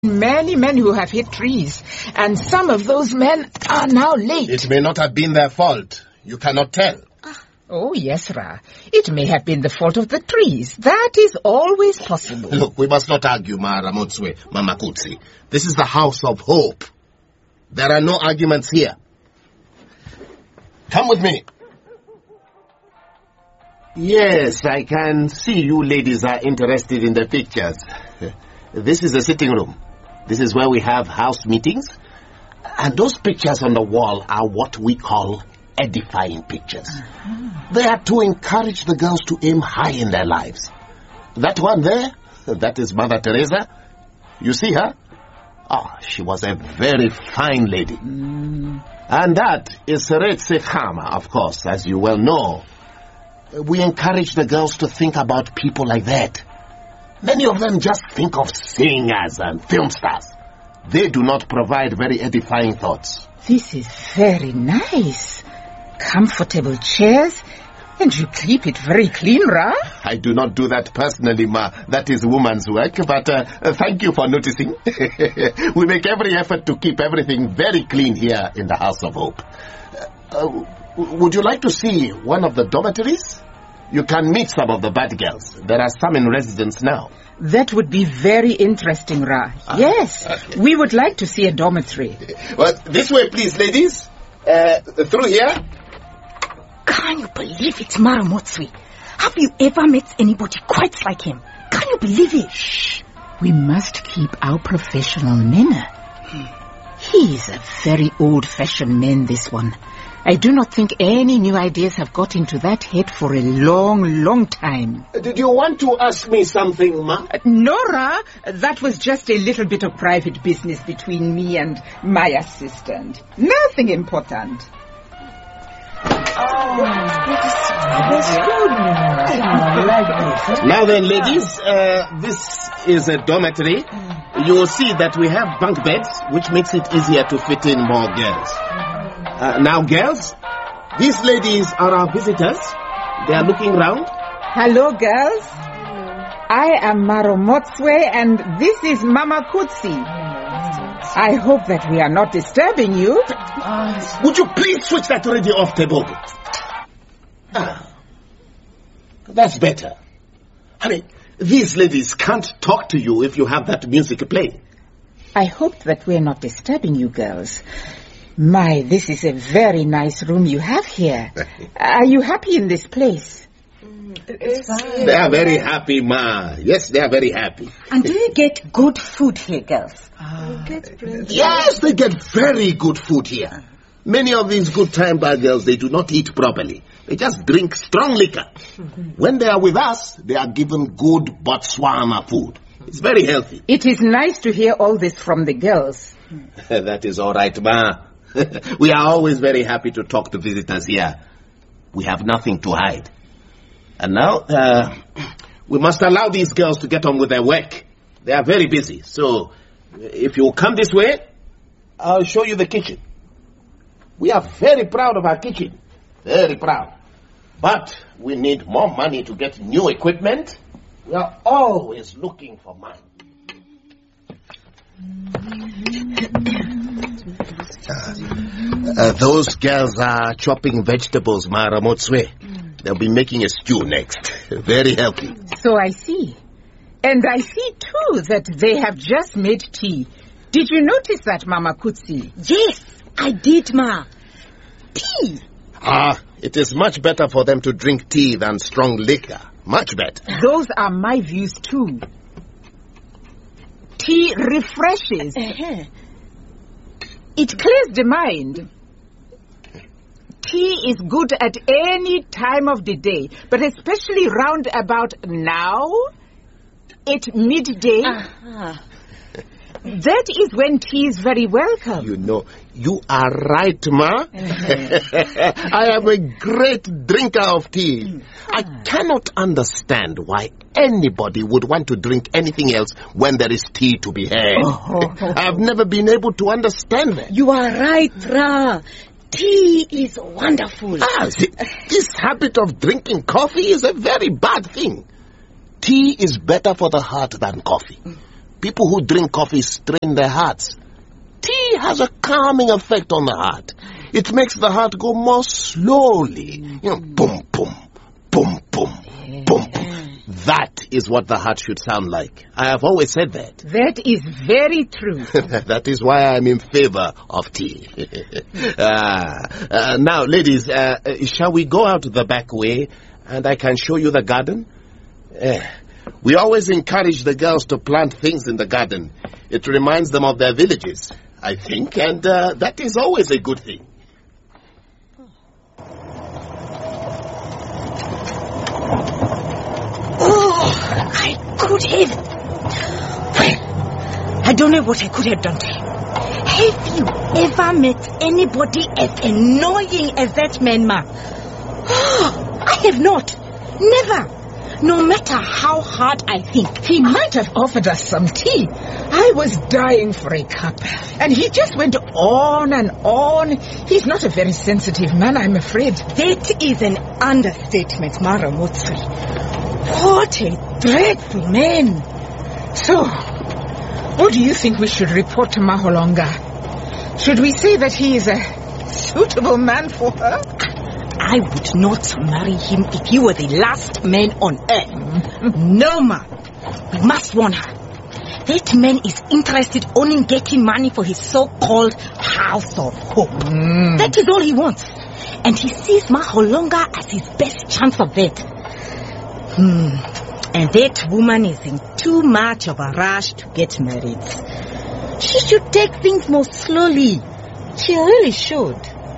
Many men who have hit trees, and some of those men are now late. It may not have been their fault. You cannot tell. Oh, yes, Ra. It may have been the fault of the trees. That is always possible. Look, we must not argue, Ma Ramotswe, Mama Kutsi. This is the house of hope. There are no arguments here. Come with me. Yes, I can see you ladies are interested in the pictures. This is the sitting room. This is where we have house meetings. And those pictures on the wall are what we call edifying pictures. They are to encourage the girls to aim high in their lives. That one there, that is Mother Teresa. You see her? She was a very fine lady. And that is Seretse Khama, of course, as you well know. We encourage the girls to think about people like that. Many of them just think of singers and film stars. They do not provide very edifying thoughts. This is very nice. Comfortable chairs, and you keep it very clean, Ra. I do not do that personally, Ma. That is woman's work, but thank you for noticing. We make every effort to keep everything very clean here in the House of Hope. Would you like to see one of the dormitories? You can meet some of the bad girls. There are some in residence now. That would be very interesting, Ra. Yes, we would like to see a dormitory. Well, this way, please, ladies. Through here. Can you believe it, Maramotswe? Have you ever met anybody quite like him? Can you believe it? Shh. We must keep our professional manner. He is a very old-fashioned man, this one. I do not think any new ideas have got into that head for a long, long time. Did you want to ask me something, Ma? Nora, that was just a little bit of private business between me and my assistant. Nothing important. Now then, ladies, this is a dormitory. You will see that we have bunk beds, which makes it easier to fit in more girls. Now, girls, these ladies are our visitors. They are looking round. Hello, girls. I am Maramotswe, and this is Mama Kutsi. I hope that we are not disturbing you. Would you please switch that radio off, Tebogo? That's better. Honey, these ladies can't talk to you if you have that music playing. I hope that we're not disturbing you, girls. My, this is a very nice room you have here. Are you happy in this place? They are very happy, Ma. Yes, they are very happy. And do you get good food here, girls? Yes, they get very good food here. Many of these good time bar girls, they do not eat properly. They just drink strong liquor. When they are with us, they are given good Botswana food. It's very healthy. It is nice to hear all this from the girls. That is all right, Ma. We are always very happy to talk to visitors here. We have nothing to hide. And now, we must allow these girls to get on with their work. They are very busy. So, if you come this way, I'll show you the kitchen. We are very proud of our kitchen. Very proud. But we need more money to get new equipment. We are always looking for money. Those girls are chopping vegetables, Maramotswe. They'll be making a stew next. Very healthy. So I see. And I see, too, that they have just made tea. Did you notice that, Mama Kutsi? Yes, I did, Ma. Tea. It is much better for them to drink tea than strong liquor. Much better. Those are my views, too. Tea refreshes. It clears the mind. Tea is good at any time of the day, but especially round about now, at midday. That is when tea is very welcome. You know, you are right, Ma. I am a great drinker of tea. I cannot understand why anybody would want to drink anything else when there is tea to be had. I have never been able to understand that. You are right, Ra. Tea is wonderful. This habit of drinking coffee is a very bad thing. Tea is better for the heart than coffee. People who drink coffee strain their hearts. Tea has a calming effect on the heart. It makes the heart go more slowly. Boom, boom, boom, boom, boom, boom. That is what the heart should sound like. I have always said that. That is very true. That is why I'm in favor of tea. Now, ladies, shall we go out the back way and I can show you the garden? We always encourage the girls to plant things in the garden. It reminds them of their villages, I think, and that is always a good thing. Oh, I could have... Well, I don't know what I could have done to him. Have you ever met anybody as annoying as that man, Ma? Oh, I have not. Never. No matter how hard I think. He might have offered us some tea. I was dying for a cup. And he just went on and on. He's not a very sensitive man, I'm afraid. That is an understatement, Mara Motsui. What a dreadful man. So, what do you think we should report to Maholonga? Should we say that he is a suitable man for her? I would not marry him if he were the last man on earth. No, ma. We must warn her. That man is interested only in getting money for his so-called House of Hope. That is all he wants. And he sees Maholonga as his best chance of that. And that woman is in too much of a rush to get married. She should take things more slowly. She really should.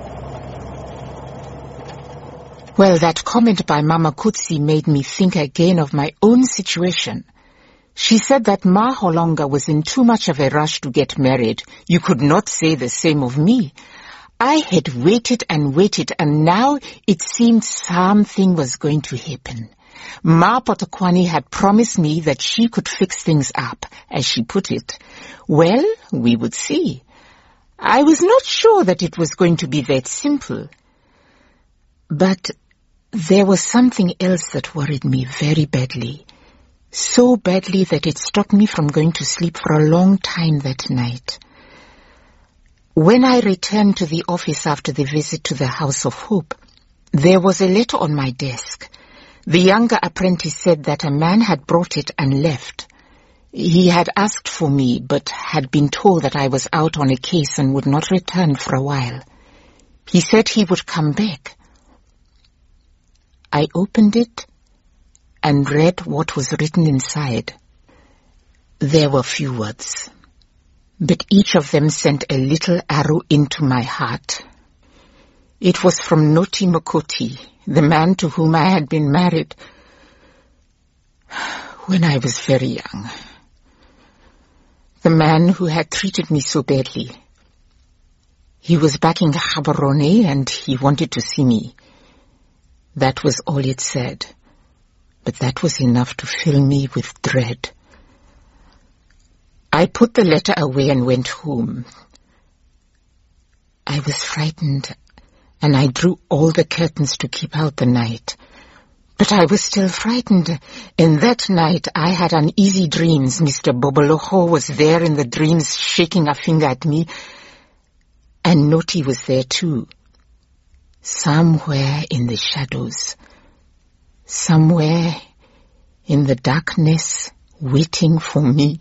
Well, that comment by Mama Kutsi made me think again of my own situation. She said that Maholonga was in too much of a rush to get married. You could not say the same of me. I had waited and waited, and now it seemed something was going to happen. Ma Potokwani had promised me that she could fix things up, as she put it. Well, we would see. I was not sure that it was going to be that simple. But there was something else that worried me very badly. So badly that it stopped me from going to sleep for a long time that night. When I returned to the office after the visit to the House of Hope, there was a letter on my desk. The younger apprentice said that a man had brought it and left. He had asked for me, but had been told that I was out on a case and would not return for a while. He said he would come back. I opened it and read what was written inside. There were few words, but each of them sent a little arrow into my heart. It was from Noti Mokoti, the man to whom I had been married when I was very young. The man who had treated me so badly. He was back in Gaborone and he wanted to see me. That was all it said, but that was enough to fill me with dread. I put the letter away and went home. I was frightened, and I drew all the curtains to keep out the night. But I was still frightened, and that night I had uneasy dreams. Mr. Boboloho was there in the dreams, shaking a finger at me, and Noti was there too. Somewhere in the shadows, somewhere in the darkness, waiting for me.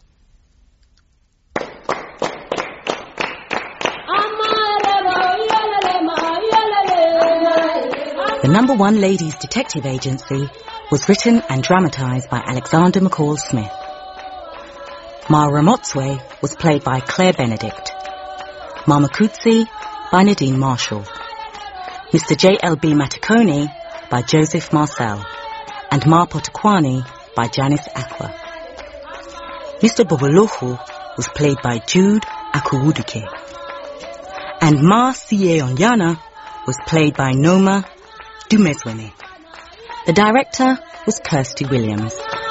The No. 1 Ladies Detective Agency was written and dramatized by Alexander McCall Smith. Mara Motswe was played by Claire Benedict. Mama Kutsi by Nadine Marshall. Mr. J.L.B. Matakoni by Joseph Marcel, and Ma Potokwani by Janice Aqua. Mr. Bobolohu was played by Jude Akuwuduke, and Ma Siyeonyana was played by Noma Dumezwene. The director was Kirsty Williams.